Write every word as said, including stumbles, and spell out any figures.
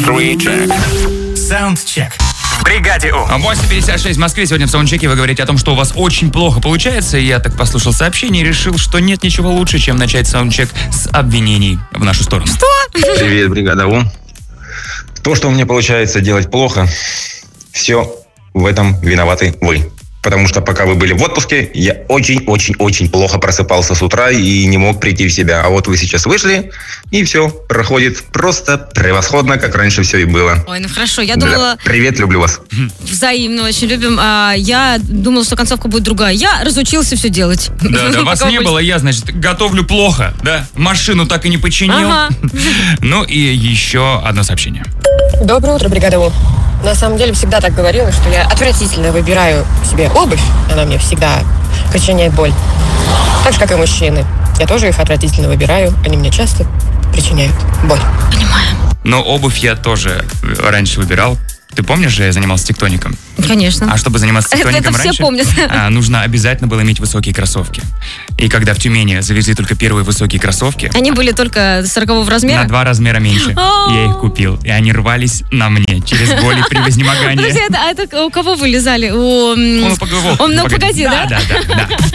Three-check. Sound-check. В бригаде У. восемь пятьдесят шесть в Москве. Сегодня в саундчеке вы говорите о том, что у вас очень плохо получается. И я так послушал сообщение и решил, что нет ничего лучше, чем начать саундчек с обвинений в нашу сторону. Что? Привет, бригада У. То, что у меня получается делать плохо, все в этом виноваты вы. Потому что пока вы были в отпуске, я очень-очень-очень плохо просыпался с утра и не мог прийти в себя. А вот вы сейчас вышли, и все проходит просто превосходно, как раньше все и было. Ой, ну хорошо, я Да. думала... Привет, люблю вас. Взаимно, очень любим. А я думала, что концовка будет другая. Я разучился все делать. Да, да, вас не было, я, значит, готовлю плохо, да? Машину так и не починил. Ага. Ну и еще одно сообщение. Доброе утро, бригада У. На самом деле всегда так говорила, что я отвратительно выбираю себе обувь. Она мне всегда причиняет боль. Так же, как и мужчины. Я тоже их отвратительно выбираю. Они мне часто причиняют боль. Понимаю. Но обувь я тоже раньше выбирал. Ты помнишь же, я занимался тектоником? Конечно. А чтобы заниматься Это- тектоником это все раньше, помнят. а, нужно обязательно было иметь высокие кроссовки. И когда в Тюмени завезли только первые высокие кроссовки, Они были только сорокового размера. на два размера меньше, я их купил. И они рвались на мне через боль и при вознемогании. Подожди, это, а это у кого вы лезали? У, м, Ну, погоди, у, ну, погоди, да? Да, да, да, да.